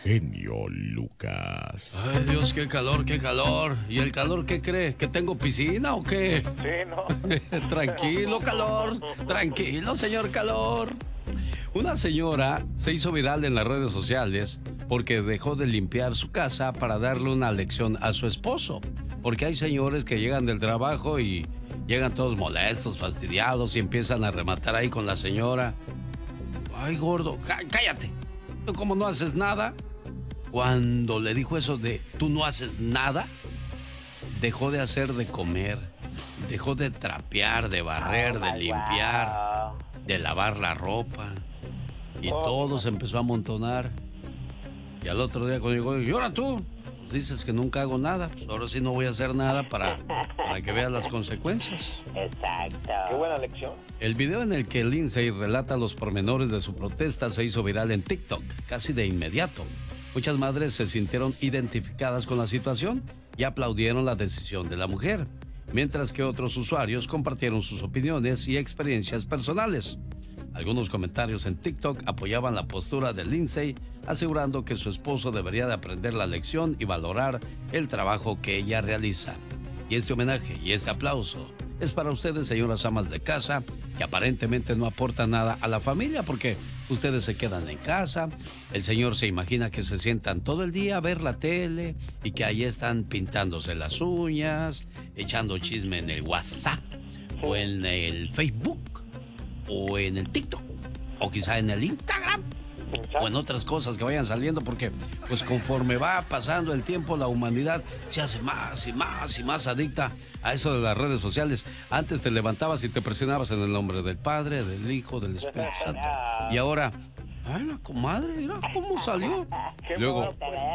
genio Lucas. Ay, Dios, qué calor, qué calor. ¿Y el calor qué cree? ¿Que tengo piscina o qué? Sí, ¿no? Tranquilo, calor. Tranquilo, señor calor. Una señora se hizo viral en las redes sociales porque dejó de limpiar su casa para darle una lección a su esposo. Porque hay señores que llegan del trabajo y llegan todos molestos, fastidiados y empiezan a rematar ahí con la señora. Ay, gordo, cállate. ¿Tú cómo no haces nada? Cuando le dijo eso de tú no haces nada, dejó de hacer de comer, dejó de trapear, de barrer, de limpiar, de lavar la ropa. Y todo se empezó a amontonar. Y al otro día cuando llegó, ¿y ahora tú? Dices que nunca hago nada, pues ahora sí no voy a hacer nada para que veas las consecuencias. Exacto. Qué buena lección. El video en el que Lindsay relata los pormenores de su protesta se hizo viral en TikTok casi de inmediato. Muchas madres se sintieron identificadas con la situación y aplaudieron la decisión de la mujer, mientras que otros usuarios compartieron sus opiniones y experiencias personales. Algunos comentarios en TikTok apoyaban la postura de Lindsay, asegurando que su esposo debería de aprender la lección y valorar el trabajo que ella realiza. Y este homenaje y este aplauso es para ustedes, señoras amas de casa, que aparentemente no aportan nada a la familia porque ustedes se quedan en casa. El señor se imagina que se sientan todo el día a ver la tele y que ahí están pintándose las uñas, echando chisme en el WhatsApp o en el Facebook o en el TikTok o quizá en el Instagram o en otras cosas que vayan saliendo, porque pues conforme va pasando el tiempo la humanidad se hace más y más y más adicta a eso de las redes sociales. Antes te levantabas y te presionabas en el nombre del Padre, del Hijo, del Espíritu Santo, y ahora, ay, la comadre, mira cómo salió. Luego,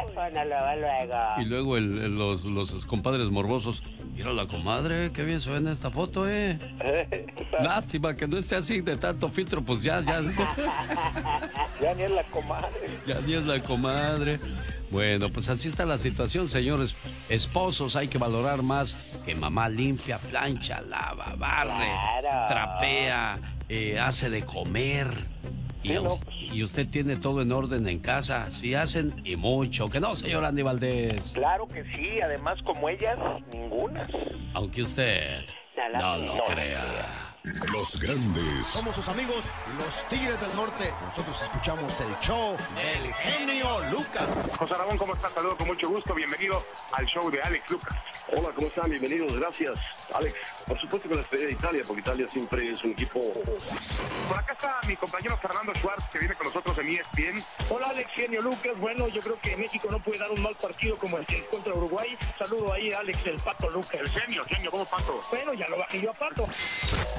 y luego los compadres morbosos, mira la comadre, qué bien se ve en esta foto, Lástima que no esté así de tanto filtro, pues ya. Ya ni es la comadre. Ya ni es la comadre. Bueno, pues así está la situación, señores esposos. Hay que valorar más que mamá limpia, plancha, lava, barre, trapea, hace de comer. Y usted tiene todo en orden en casa. Sí hacen y mucho. ¿Que no, señor Andy Valdés? Claro que sí. Además, como ellas, ninguna. Aunque usted no lo crea. Los grandes. Somos sus amigos, los Tigres del Norte. Nosotros escuchamos el show del genio Lucas. José Ramón, ¿cómo estás? Saludos con mucho gusto. Bienvenido al show de Alex Lucas. Hola, ¿cómo están? Bienvenidos, gracias, Alex. Por supuesto que la estrella de Italia, porque Italia siempre es un equipo... Por acá está mi compañero Fernando Schwartz, que viene con nosotros en ESPN. Hola, Alex, genio Lucas. Bueno, yo creo que México no puede dar un mal partido como el que contra Uruguay. Saludo ahí a Alex, el Pato Lucas. El genio, ¿cómo Pato? Bueno, ya lo bajé yo a Pato.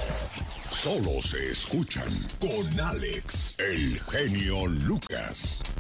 Solo se escuchan con Alex, el genio Lucas.